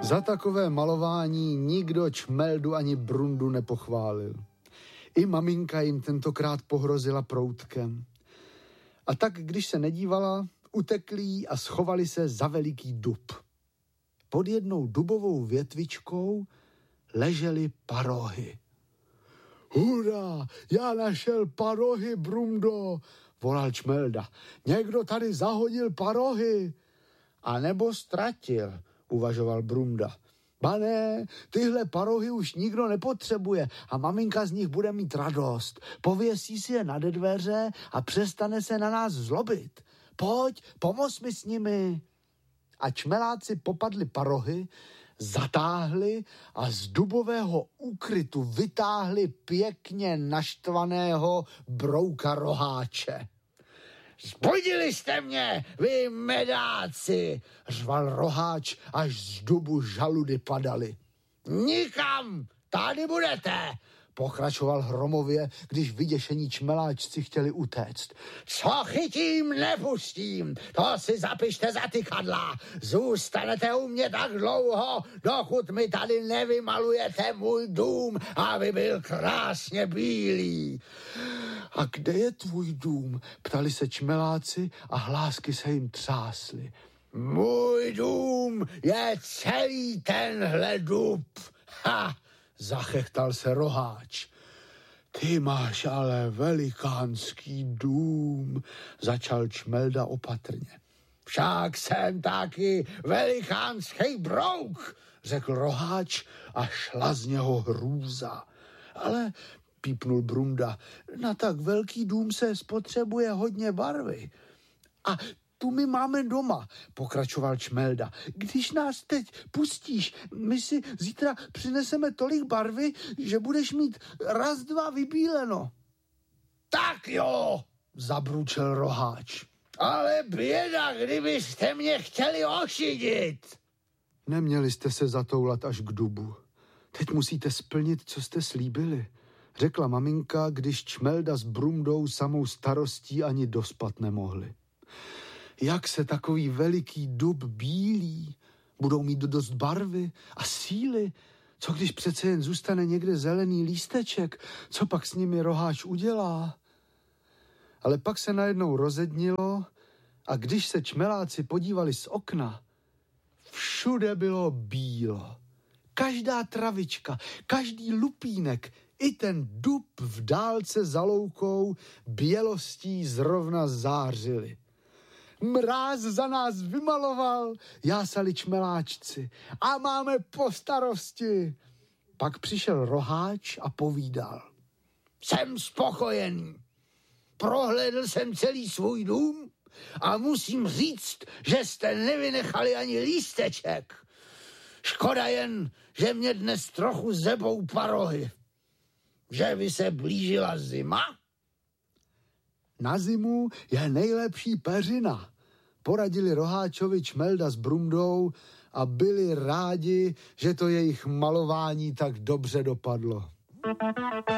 Za takové malování nikdo Čmeldu ani Brundu nepochválil. I maminka jim tentokrát pohrozila proutkem. A tak, když se nedívala, utekli a schovali se za veliký dub. Pod jednou dubovou větvičkou ležely parohy. Hurá, já našel parohy, Brundo, volal Čmelda. Někdo tady zahodil parohy. A nebo ztratil, uvažoval Brunda. Ba ne, tyhle parohy už nikdo nepotřebuje a maminka z nich bude mít radost. Pověsí si je na dveře a přestane se na nás zlobit. Pojď, pomoz mi s nimi. A čmeláci popadli parohy, zatáhli a z dubového úkrytu vytáhli pěkně naštvaného brouka Roháče. Zbudili jste mě, vy medáci, řval Roháč, až z dubu žaludy padaly. Nikam, tady budete, pokračoval hromově, když vyděšení čmeláčci chtěli utéct. Co chytím, nepustím, to si zapište za tykadla. Zůstanete u mě tak dlouho, dokud mi tady nevymalujete můj dům, aby byl krásně bílý. A kde je tvůj dům? Ptali se čmeláci a hlásky se jim třásly. Můj dům je celý tenhle dub. Ha! Zachechtal se Roháč. Ty máš ale velikánský dům, začal Čmelda opatrně. Však jsem taky velikánský brouk, řekl Roháč a šla z něho hrůza. Ale, pípnul Brunda, na tak velký dům se spotřebuje hodně barvy. A tu my máme doma, pokračoval Čmelda. Když nás teď pustíš, my si zítra přineseme tolik barvy, že budeš mít raz, dva vybíleno. Tak jo, zabručel Roháč. Ale běda, kdybyste mě chtěli ošidit. Neměli jste se zatoulat až k dubu. Teď musíte splnit, co jste slíbili, řekla maminka, když Čmelda s Brundou samou starostí ani dospat nemohli. Jak se takový veliký dub bílí? Budou mít dost barvy a síly? Co když přece jen zůstane někde zelený lísteček? Co pak s nimi Roháč udělá? Ale pak se najednou rozednilo a když se čmeláci podívali z okna, všude bylo bílo. Každá travička, každý lupínek, i ten dub v dálce za loukou bělostí zrovna zářily. Mráz za nás vymaloval, jásali čmeláčci. A máme po starosti. Pak přišel Roháč a povídal. Jsem spokojený. Prohlédl jsem celý svůj dům a musím říct, že jste nevynechali ani lísteček. Škoda jen, že mě dnes trochu zebou parohy. Že by se blížila zima? Na zimu je nejlepší peřina, poradili Roháčovi Čmelda s Brundou a byli rádi, že to jejich malování tak dobře dopadlo.